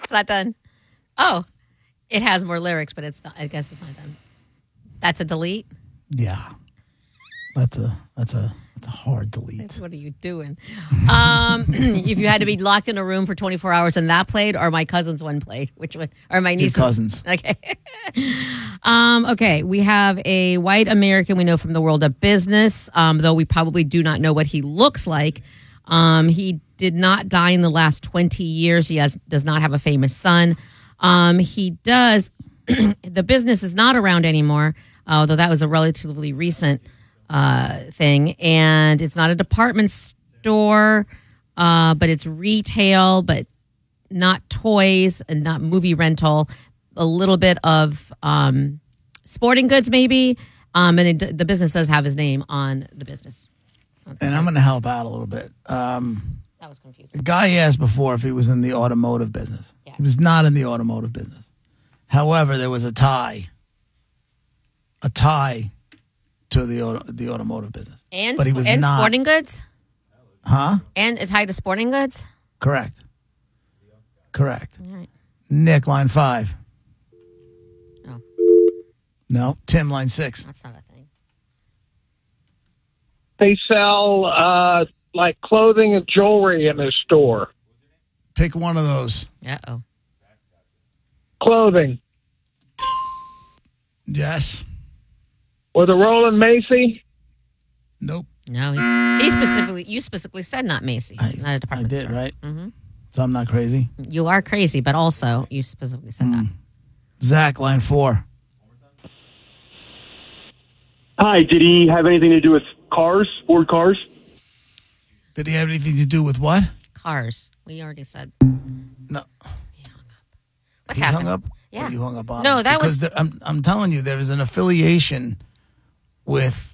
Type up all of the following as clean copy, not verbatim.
It's not done. Oh, it has more lyrics, but it's not. I guess it's not done. That's a delete. Yeah, that's a hard delete. What are you doing? If you had to be locked in a room for 24 hours and that played, or my cousin's one played, which one? Or my niece's? Your cousins. Okay. Okay. We have a white American we know from the world of business, though we probably do not know what he looks like. He did not die in the last 20 years. He does not have a famous son. He does. The business is not around anymore, although that was a relatively recent thing, and it's not a department store, but it's retail, but not toys and not movie rental. A little bit of sporting goods, maybe, and the business does have his name on the business. And I'm going to help out a little bit. That was confusing. The guy asked before if he was in the automotive business. Yeah. He was not in the automotive business. However, there was a tie to the automotive business. But he was not. Sporting goods? Huh? And it's tied to sporting goods? Correct. All right. Nick, line 5. Oh. No. Tim, line 6. That's not a thing. They sell like clothing and jewelry in this store. Pick one of those. Uh-oh. Clothing. Yes. Was it Roland Macy? Nope. No, you specifically said not Macy's, not a department store. I did, right? Mm-hmm. So I'm not crazy? You are crazy, but also you specifically said that. Zach, line 4. Hi, did he have anything to do with cars, Ford cars? Did he have anything to do with what? Cars. We already said. No. He hung up. What's He happened? hung up? Yeah. Or you hung up on No, him? that because I'm telling you, there is an affiliation with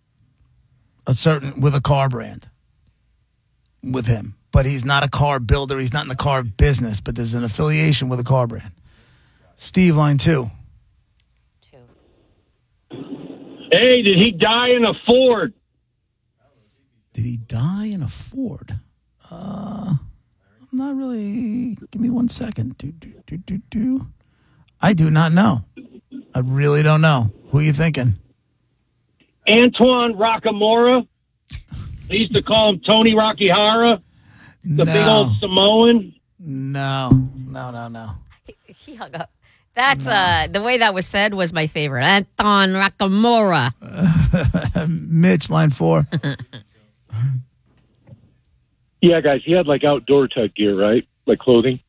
a car brand with him. But he's not a car builder. He's not in the car business, but there's an affiliation with a car brand. Steve, line 2. Hey, did he die in a Ford? Did he die in a Ford? I'm not really. Give me 1 second. I do not know. I really don't know. Who are you thinking? Antoine Rockamora. They used to call him Tony Rockihara. The big old Samoan. No. He hung up. That's the way that was said was my favorite. Anton Rockamora. Mitch, line 4. Yeah, guys, he had like outdoor type gear, right? Like clothing.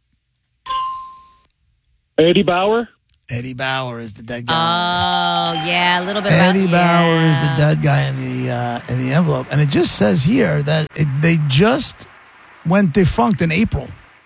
Eddie Bauer? Eddie Bauer is the dead guy. Oh, yeah, a little bit Eddie about Bauer is the dead guy in the envelope. And it just says here that they just went defunct in April.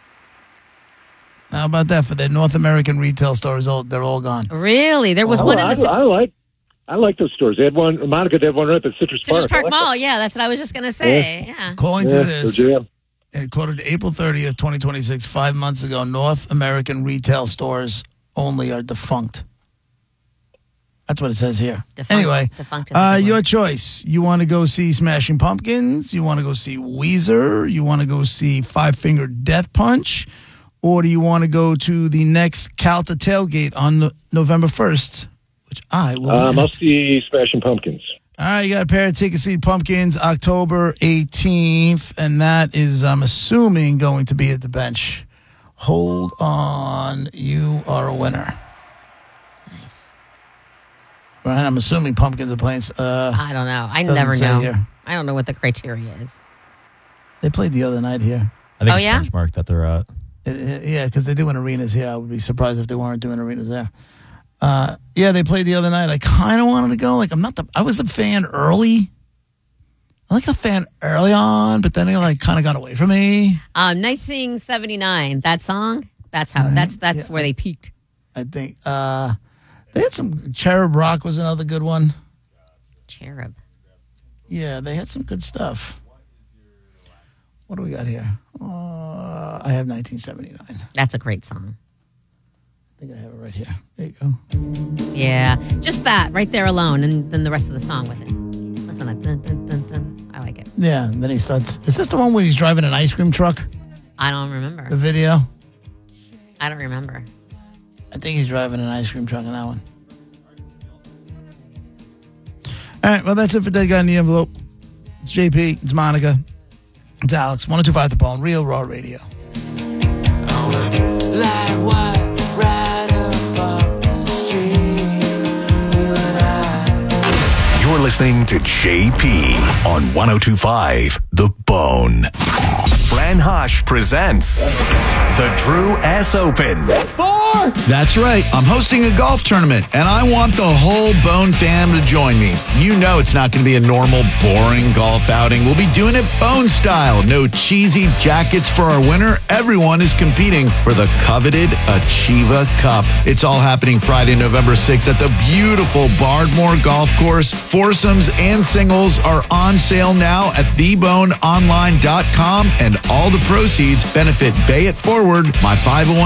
How about that for the North American retail stores? They're all gone. Really? There was one in the... I like those stores. They had one. Monica did one right at Citrus Park. Citrus Park Mall. Yeah, that's what I was just going to say. Yeah. According to this, and quoted April 30th, 2026, 5 months ago, North American retail stores only are defunct. That's what it says here. Anyway, your choice. You want to go see Smashing Pumpkins? You want to go see Weezer? You want to go see Five Finger Death Punch? Or do you want to go to the next Calta tailgate on November 1st? Which I will I'll see Smashing Pumpkins. All right, you got a pair of tickets to see Pumpkins October 18th, and that is, I'm assuming, going to be at the bench. Hold on. You are a winner. Nice. Right, I'm assuming Pumpkins are playing. I don't know. I never know. Here. I don't know what the criteria is. They played the other night here. I think it's benchmark that they're at. Yeah, because they're doing arenas here. I would be surprised if they weren't doing arenas there. Yeah, they played the other night. I kind of wanted to go. Like, I was a fan early. I like a fan early on, but then they kind of got away from me. Nice Seeing 79. That song. That's how. That's where they peaked. I think they had some. Cherub Rock was another good one. Cherub. Yeah, they had some good stuff. What do we got here? I have 1979. That's a great song. I think I have it right here. There you go. Yeah, just that right there alone, and then the rest of the song with it. Listen, dun, dun, dun, dun. I like it. Yeah, and then he starts. Is this the one where he's driving an ice cream truck? I don't remember the video. I don't remember. I think he's driving an ice cream truck in that one. All right, well, that's it for Dead Guy in the Envelope. It's JP, it's Monica, it's Alex. 102.5 The Bone, Real Raw Radio. You're listening to JP on 102.5 The Bone. Fran Hosh presents the Drew S. Open. That's right. I'm hosting a golf tournament, and I want the whole Bone fam to join me. You know it's not going to be a normal, boring golf outing. We'll be doing it Bone style. No cheesy jackets for our winner. Everyone is competing for the coveted Achieva Cup. It's all happening Friday, November 6th at the beautiful Bardmore Golf Course. Foursomes and singles are on sale now at theboneonline.com, and all the proceeds benefit Bay It Forward, my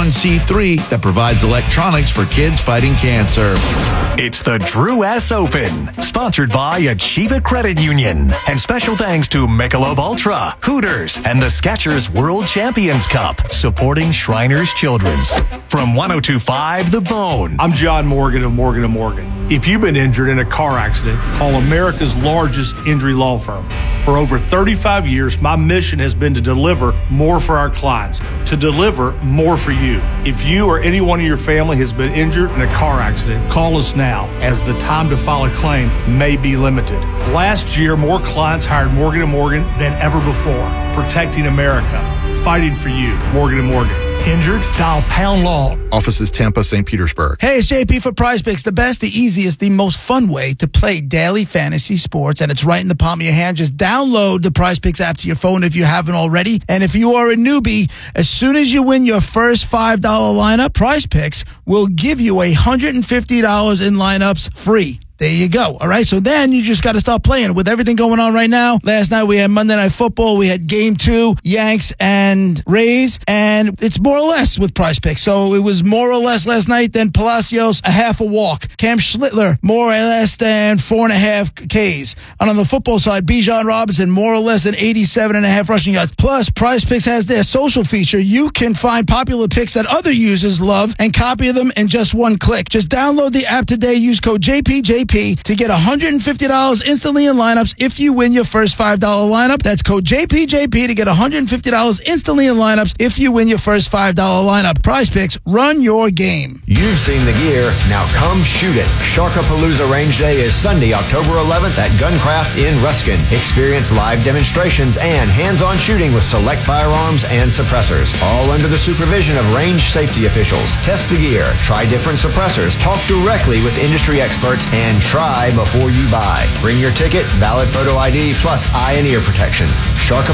501c3 that provides electronics for kids fighting cancer. It's the Drew S. Open, sponsored by Achieva Credit Union. And special thanks to Michelob Ultra, Hooters, and the Skechers World Champions Cup, supporting Shriners Children's. From 102.5 The Bone. I'm John Morgan of Morgan & Morgan. If you've been injured in a car accident, call America's largest injury law firm. For over 35 years, my mission has been to deliver more for our clients, to deliver more for you. If you or anyone in your family has been injured in a car accident, call us now, as the time to file a claim may be limited. Last year, more clients hired Morgan & Morgan than ever before, protecting America, fighting for you. Morgan & Morgan. Injured? Dial Pound Law. Offices Tampa, St. Petersburg. Hey, it's JP for Prize Picks, the best, the easiest, the most fun way to play daily fantasy sports, and it's right in the palm of your hand. Just download the Prize Picks app to your phone if you haven't already. And if you are a newbie, as soon as you win your first $5 lineup, Prize Picks will give you $150 in lineups free. There you go. All right. So then you just got to start playing with everything going on right now. Last night we had Monday Night Football. We had Game 2, Yanks and Rays. And it's more or less with Prize Picks. So it was more or less last night than Palacios, a half a walk. Cam Schlittler, more or less than 4.5 Ks. And on the football side, Bijan Robinson, more or less than 87.5 rushing yards. Plus, Prize Picks has their social feature. You can find popular picks that other users love and copy them in just one click. Just download the app today. Use code JPJP to get $150 instantly in lineups if you win your first $5 lineup. That's code JPJP to get $150 instantly in lineups if you win your first $5 lineup. Prize Picks, run your game. You've seen the gear. Now come shoot it. Sharkapalooza Range Day is Sunday, October 11th at Guncraft in Ruskin. Experience live demonstrations and hands-on shooting with select firearms and suppressors, all under the supervision of range safety officials. Test the gear, try different suppressors, talk directly with industry experts, and try before you buy. Bring your ticket, valid photo ID, plus eye and ear protection.